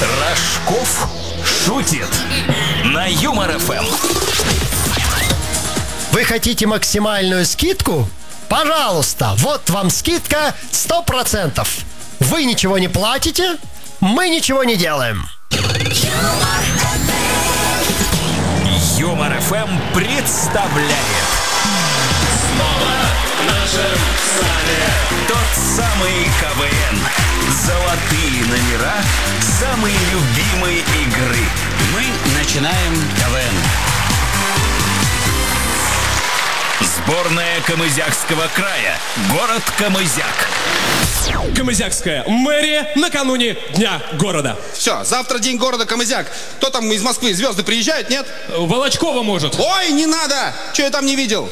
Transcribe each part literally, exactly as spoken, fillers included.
Рожков шутит на Юмор эф эм. Вы хотите максимальную скидку? Пожалуйста, вот вам скидка сто процентов. Вы ничего не платите, мы ничего не делаем. Юмор эф эм представляет. Снова в нашем зале Тот самый ка вэ эн. Золотые номера самой любимой игры. Мы начинаем ка вэ эн. Сборная Камызякского края. Город Камызяк. Камызякская мэрия накануне Дня города. Все, завтра день города Камызяк. Кто там из Москвы, звезды приезжают, нет? Волочкова может. Ой, не надо! Че я там не видел?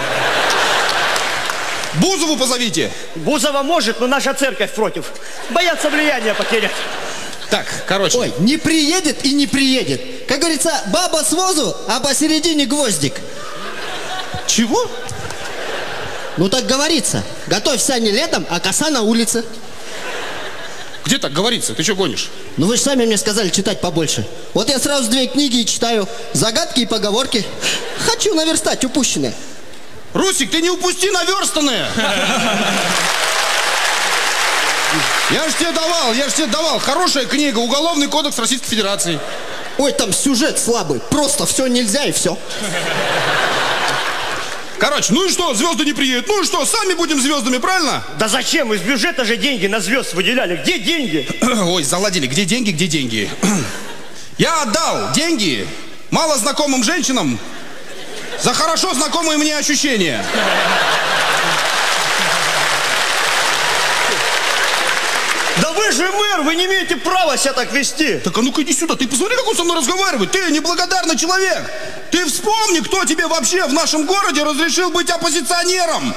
Бузову позовите. Бузова может, но наша церковь против. Боятся влияния потерять. Так, короче. Ой, не приедет и не приедет. Как говорится, баба с возу, а посередине гвоздик. Чего? Ну так говорится. Готовь сани летом, а коса на улице. Где так говорится? Ты что гонишь? Ну вы же сами мне сказали читать побольше. Вот я сразу две книги и читаю. Загадки и поговорки. Хочу наверстать упущенное. Русик, ты не упусти наверстанное. Я ж тебе давал, я ж тебе давал. Хорошая книга, Уголовный кодекс Российской Федерации. Ой, там сюжет слабый. Просто все нельзя и все. Короче, ну и что, звезды не приедут? Ну и что, сами будем звездами, правильно? Да зачем? Из бюджета же деньги на звезд выделяли. Где деньги? Ой, заладили. Где деньги, где деньги? Я отдал деньги мало знакомым женщинам за хорошо знакомые мне ощущения. Да вы же мэр, вы не имеете права себя так вести. Так а ну-ка иди сюда, ты посмотри, как он со мной разговаривает. Ты неблагодарный человек. Ты вспомни, кто тебе вообще в нашем городе разрешил быть оппозиционером.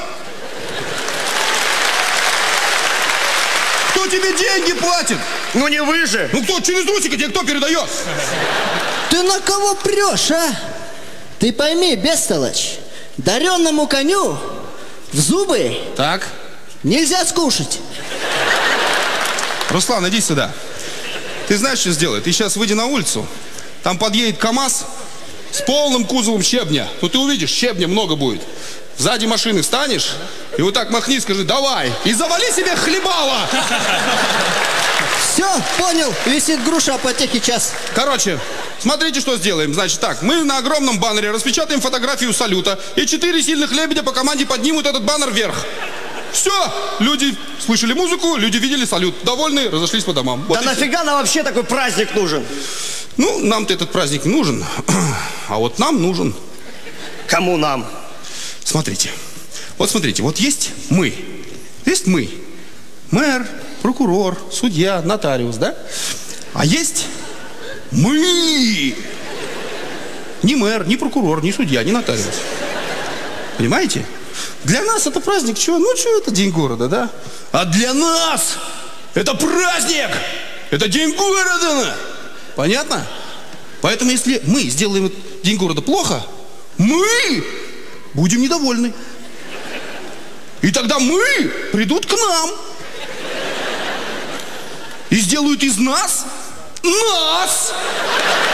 Кто тебе деньги платит? Ну не вы же. Ну кто, через Русика тебе кто передает? Ты на кого прешь, а? Ты пойми, бестолочь, даренному коню в зубы Так. нельзя скушать. Руслан, иди сюда. Ты знаешь, что сделай? Ты сейчас выйди на улицу. Там подъедет КамАЗ с полным кузовом щебня. Ну ты увидишь, щебня много будет. Сзади машины встанешь и вот так махни, скажи «давай» и завали себе хлебало. Все, понял, висит груша апотеки час. Короче, смотрите, что сделаем. Значит так, мы на огромном баннере распечатаем фотографию салюта, и четыре сильных лебедя по команде поднимут этот баннер вверх. Все, люди слышали музыку, люди видели салют. Довольны, разошлись по домам. Вот Да нафига нам вообще такой праздник нужен? Ну, нам-то этот праздник не нужен, а вот нам нужен. Кому нам? Смотрите, вот смотрите, вот есть мы, есть мы, мэр, прокурор, судья, нотариус, да? А есть мы. Ни мэр, ни прокурор, ни судья, ни нотариус. Понимаете? Для нас это праздник, чего? Ну, что это день города, да? А для нас это праздник! Это день города! Понятно? Поэтому, если мы сделаем день города плохо, мы будем недовольны. И тогда мы придут к нам. И сделают из нас нас!